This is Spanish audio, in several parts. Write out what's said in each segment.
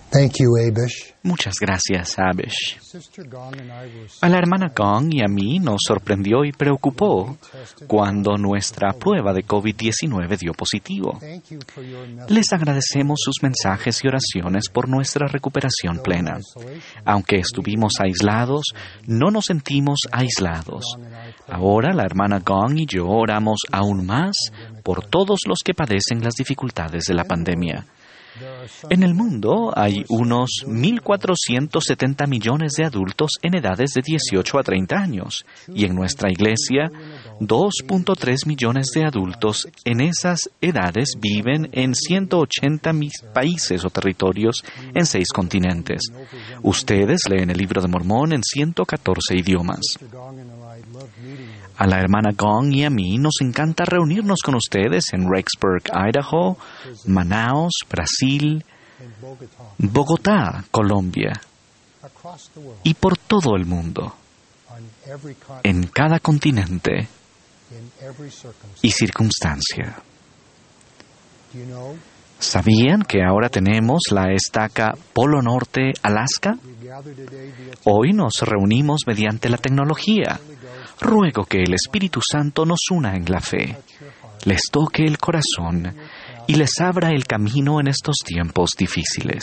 Thank you, Abish. Muchas gracias, Abish. A la hermana Gong y a mí nos sorprendió y preocupó cuando nuestra prueba de COVID-19 dio positivo. Les agradecemos sus mensajes y oraciones por nuestra recuperación plena. Aunque estuvimos aislados, no nos sentimos aislados. Ahora la hermana Gong y yo oramos aún más por todos los que padecen las dificultades de la pandemia. En el mundo hay unos 1.470 millones de adultos en edades de 18 a 30 años y en nuestra iglesia 2.3 millones de adultos en esas edades viven en 180 países o territorios en 6 continentes. Ustedes leen el Libro de Mormón en 114 idiomas. A la hermana Gong y a mí nos encanta reunirnos con ustedes en Rexburg, Idaho, Manaus, Brasil, Bogotá, Colombia, y por todo el mundo, en cada continente y circunstancia. ¿Sabían que ahora tenemos la estaca Polo Norte, Alaska? Hoy nos reunimos mediante la tecnología. Ruego que el Espíritu Santo nos una en la fe, les toque el corazón y les abra el camino en estos tiempos difíciles.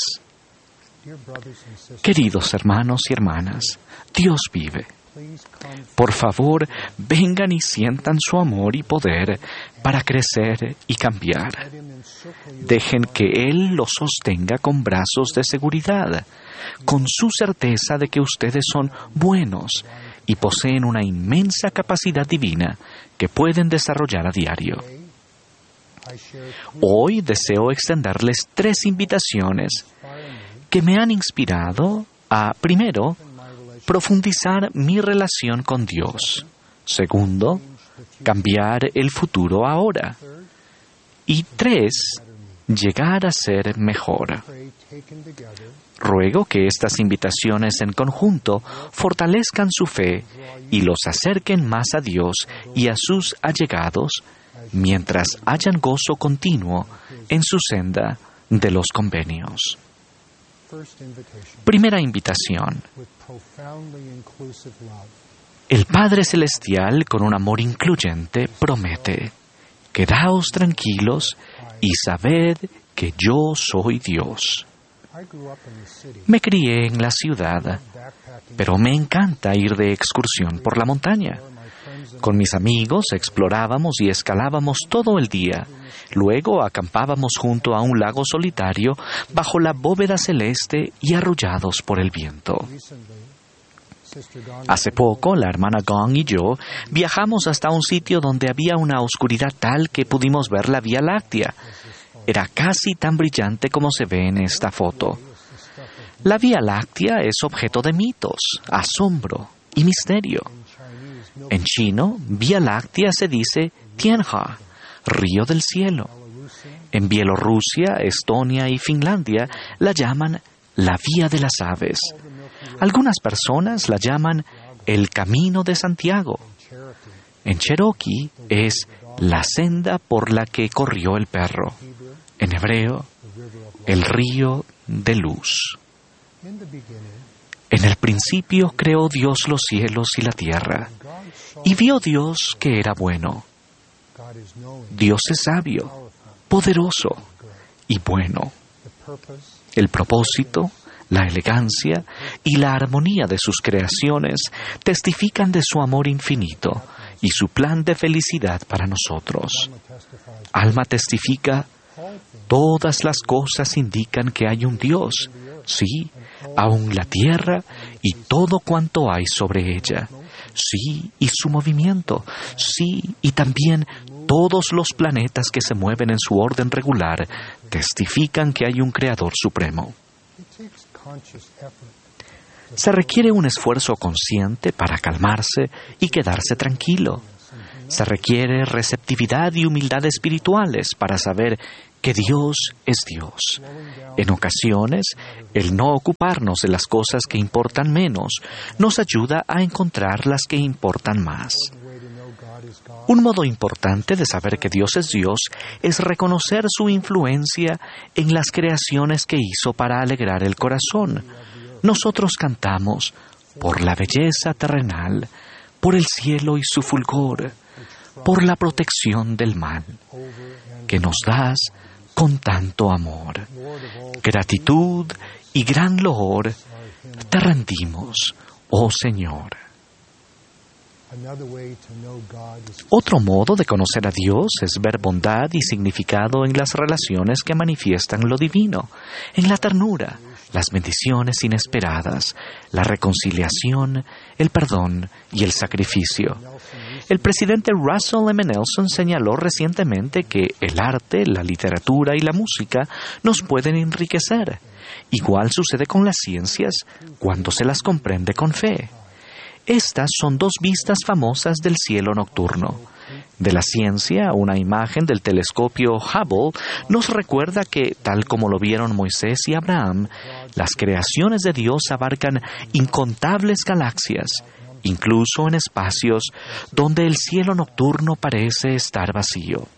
Queridos hermanos y hermanas, Dios vive. Por favor, vengan y sientan su amor y poder para crecer y cambiar. Dejen que Él los sostenga con brazos de seguridad, con su certeza de que ustedes son buenos y poseen una inmensa capacidad divina que pueden desarrollar a diario. Hoy deseo extenderles 3 invitaciones que me han inspirado a, primero, profundizar mi relación con Dios. Segundo, cambiar el futuro ahora. Y 3, llegar a ser mejor. Ruego que estas invitaciones en conjunto fortalezcan su fe y los acerquen más a Dios y a sus allegados, mientras hayan gozo continuo en su senda de los convenios. Primera invitación. El Padre Celestial, con un amor incluyente, promete: quedaos tranquilos y sabed que yo soy Dios. Me crié en la ciudad, pero me encanta ir de excursión por la montaña. Con mis amigos explorábamos y escalábamos todo el día. Luego acampábamos junto a un lago solitario bajo la bóveda celeste y arrollados por el viento. Hace poco, la hermana Gong y yo viajamos hasta un sitio donde había una oscuridad tal que pudimos ver la Vía Láctea. Era casi tan brillante como se ve en esta foto. La Vía Láctea es objeto de mitos, asombro y misterio. En chino, Vía Láctea se dice Tianha, río del cielo. En Bielorrusia, Estonia y Finlandia la llaman la Vía de las Aves. Algunas personas la llaman el Camino de Santiago. En Cherokee es la senda por la que corrió el perro. En hebreo, el río de luz. En el principio creó Dios los cielos y la tierra, y vio Dios que era bueno. Dios es sabio, poderoso y bueno. El propósito, la elegancia y la armonía de sus creaciones testifican de su amor infinito y su plan de felicidad para nosotros. Alma testifica: todas las cosas indican que hay un Dios, sí, aun la tierra y todo cuanto hay sobre ella, sí, y su movimiento, sí, y también todos los planetas que se mueven en su orden regular testifican que hay un Creador supremo. Se requiere un esfuerzo consciente para calmarse y quedarse tranquilo. Se requiere receptividad y humildad espirituales para saber que Dios es Dios. En ocasiones, el no ocuparnos de las cosas que importan menos nos ayuda a encontrar las que importan más. Un modo importante de saber que Dios es reconocer su influencia en las creaciones que hizo para alegrar el corazón. Nosotros cantamos por la belleza terrenal, por el cielo y su fulgor, por la protección del mal, que nos das con tanto amor. Gratitud y gran loor te rendimos, oh Señor. Otro modo de conocer a Dios es ver bondad y significado en las relaciones que manifiestan lo divino, en la ternura, las bendiciones inesperadas, la reconciliación, el perdón y el sacrificio. El presidente Russell M. Nelson señaló recientemente que el arte, la literatura y la música nos pueden enriquecer. Igual sucede con las ciencias cuando se las comprende con fe. Estas son dos vistas famosas del cielo nocturno. De la ciencia, una imagen del telescopio Hubble nos recuerda que, tal como lo vieron Moisés y Abraham, las creaciones de Dios abarcan incontables galaxias, incluso en espacios donde el cielo nocturno parece estar vacío.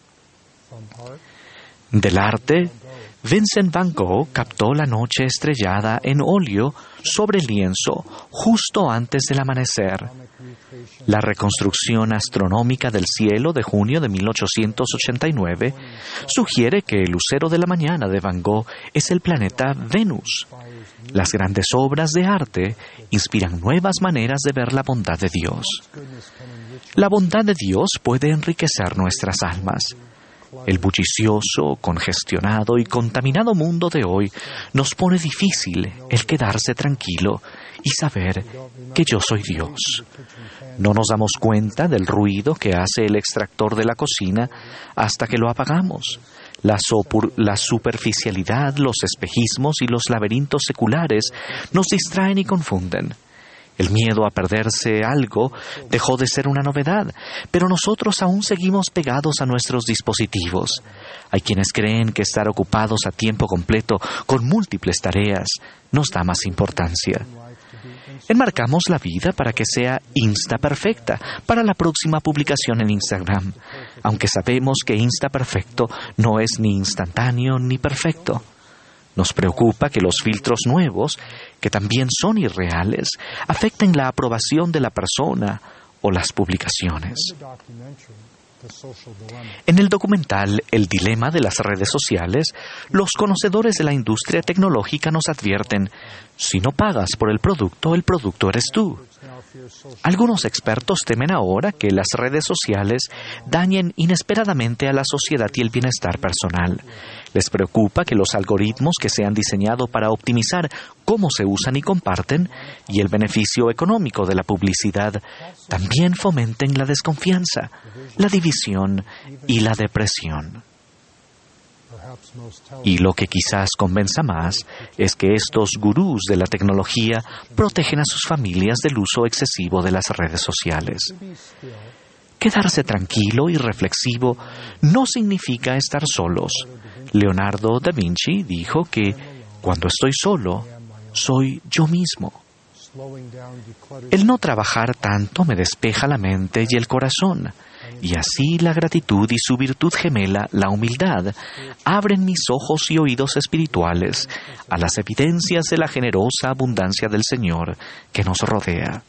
Del arte, Vincent van Gogh captó la noche estrellada en óleo sobre lienzo justo antes del amanecer. La reconstrucción astronómica del cielo de junio de 1889 sugiere que el lucero de la mañana de Van Gogh es el planeta Venus. Las grandes obras de arte inspiran nuevas maneras de ver la bondad de Dios. La bondad de Dios puede enriquecer nuestras almas. El bullicioso, congestionado y contaminado mundo de hoy nos pone difícil el quedarse tranquilo y saber que yo soy Dios. No nos damos cuenta del ruido que hace el extractor de la cocina hasta que lo apagamos. La superficialidad, los espejismos y los laberintos seculares nos distraen y confunden. El miedo a perderse algo dejó de ser una novedad, pero nosotros aún seguimos pegados a nuestros dispositivos. Hay quienes creen que estar ocupados a tiempo completo con múltiples tareas nos da más importancia. Enmarcamos la vida para que sea instaperfecta para la próxima publicación en Instagram, aunque sabemos que instaperfecto no es ni instantáneo ni perfecto. Nos preocupa que los filtros nuevos, que también son irreales, afecten la aprobación de la persona o las publicaciones. En el documental El dilema de las redes sociales, los conocedores de la industria tecnológica nos advierten: si no pagas por el producto eres tú. Algunos expertos temen ahora que las redes sociales dañen inesperadamente a la sociedad y el bienestar personal. Les preocupa que los algoritmos que se han diseñado para optimizar cómo se usan y comparten y el beneficio económico de la publicidad también fomenten la desconfianza, la división y la depresión. Y lo que quizás convenza más es que estos gurús de la tecnología protegen a sus familias del uso excesivo de las redes sociales. Quedarse tranquilo y reflexivo no significa estar solos. Leonardo da Vinci dijo que cuando estoy solo, soy yo mismo. El no trabajar tanto me despeja la mente y el corazón, y así la gratitud y su virtud gemela, la humildad, abren mis ojos y oídos espirituales a las evidencias de la generosa abundancia del Señor que nos rodea.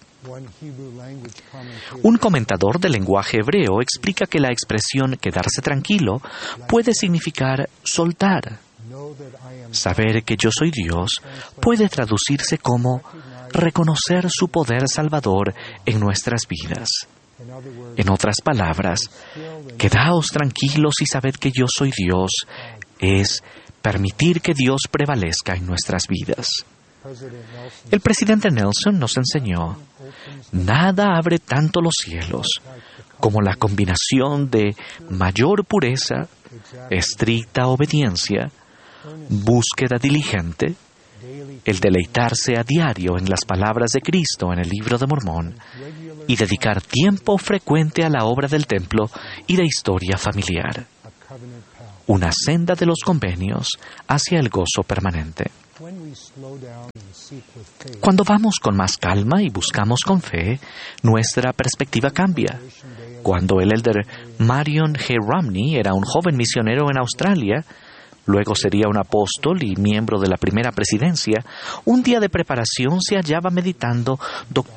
Un comentador del lenguaje hebreo explica que la expresión quedarse tranquilo puede significar soltar. Saber que yo soy Dios puede traducirse como reconocer su poder salvador en nuestras vidas. En otras palabras, quedaos tranquilos y sabed que yo soy Dios es permitir que Dios prevalezca en nuestras vidas. El presidente Nelson nos enseñó: nada abre tanto los cielos como la combinación de mayor pureza, estricta obediencia, búsqueda diligente, el deleitarse a diario en las palabras de Cristo en el Libro de Mormón y dedicar tiempo frecuente a la obra del templo y de historia familiar. Una senda de los convenios hacia el gozo permanente. Cuando vamos con más calma y buscamos con fe, nuestra perspectiva cambia. Cuando el elder Marion G. Romney era un joven misionero en Australia, luego sería un apóstol y miembro de la primera presidencia, un día de preparación se hallaba meditando